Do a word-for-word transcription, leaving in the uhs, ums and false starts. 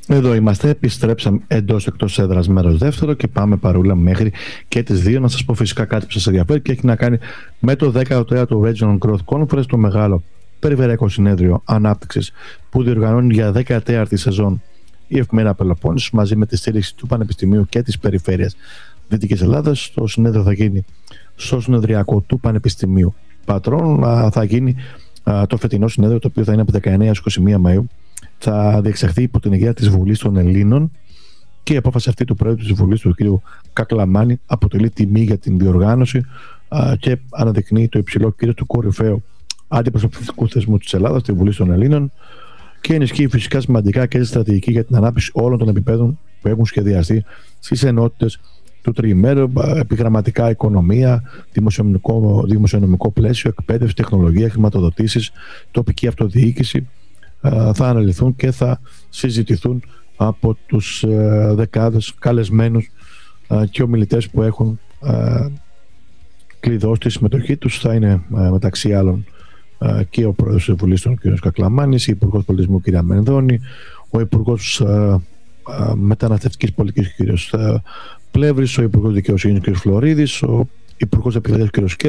Εδώ είμαστε, επιστρέψαμε εντός εκτός έδρας μέρος δεύτερο και πάμε παρούλα μέχρι και τις δύο. Να σας πω φυσικά κάτι που σας ενδιαφέρει και έχει να κάνει με το δέκατο τέταρτο Regional Growth Conference, το μεγάλο περιφερειακό συνέδριο ανάπτυξης που διοργανώνει για δέκατη σεζόν η Εφημερίδα Πελοπόννησος μαζί με τη στήριξη του Πανεπιστημίου και της Περιφέρειας Δυτικής Ελλάδας. Το συνέδριο θα γίνει στο συνεδριακό του Πανεπιστημίου Πατρών. Θα γίνει το φετινό συνέδριο, το οποίο θα είναι από δεκαεννέα έως είκοσι μία Μαΐου. Θα διεξαχθεί υπό την αιγύδα της Βουλής των Ελλήνων και η απόφαση αυτή του Πρόεδρου της Βουλής, του κ. Κακλαμάνη, αποτελεί τιμή για την διοργάνωση α, και αναδεικνύει το υψηλό κύρος του κορυφαίου αντιπροσωπευτικού θεσμού της Ελλάδας, τη Βουλή των Ελλήνων, και ενισχύει φυσικά σημαντικά και τη στρατηγική για την ανάπτυξη όλων των επιπέδων που έχουν σχεδιαστεί στις ενότητες του τριημέρου, επιγραμματικά οικονομία, δημοσιονομικό, δημοσιονομικό πλαίσιο, εκπαίδευση, τεχνολογία, χρηματοδοτήσεις, τοπική αυτοδιοίκηση. Θα αναλυθούν και θα συζητηθούν από τους δεκάδες καλεσμένους και ομιλητές που έχουν κλειδώσει τη συμμετοχή τους. Θα είναι μεταξύ άλλων και ο πρόεδρος της Βουλής των κ. Κακλαμάνης, η Υπουργός Πολιτισμού κ. Μενδώνη, ο Υπουργός Μεταναστευτικής Πολιτικής κ. Πλεύρης, ο Υπουργός Δικαιοσύνης κ. Φλωρίδης, ο Υπουργός Επικρατείας κ.